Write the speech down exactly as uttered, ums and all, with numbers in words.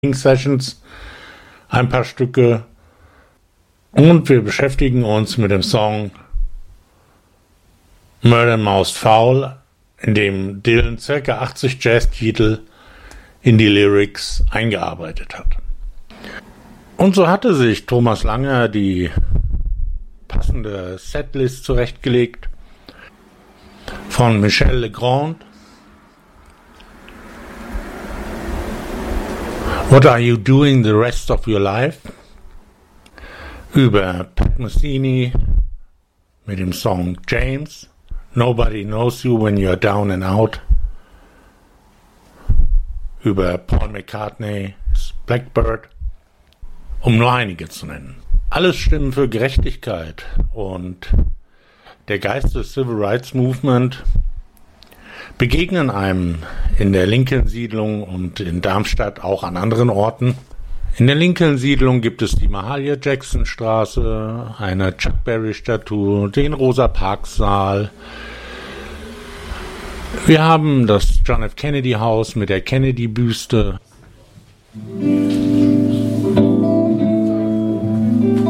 Sessions, ein paar Stücke, und wir beschäftigen uns mit dem Song Murder Most Foul, in dem Dylan ca. achtzig Jazz-Titel in die Lyrics eingearbeitet hat. Und so hatte sich Thomas Langer die passende Setlist zurechtgelegt von Michel Legrand. What Are You Doing the Rest of Your Life? Über Pat Metheny mit dem Song James, Nobody Knows You When You're Down and Out. Über Paul McCartney's Blackbird, um nur einige zu nennen. Alles Stimmen für Gerechtigkeit, und der Geist des Civil Rights Movement begegnen einem in der Lincoln-Siedlung und in Darmstadt auch an anderen Orten. In der Lincoln-Siedlung gibt es die Mahalia-Jackson-Straße, eine Chuck Berry-Statue, den Rosa-Parks-Saal. Wir haben das John F. Kennedy-Haus mit der Kennedy-Büste.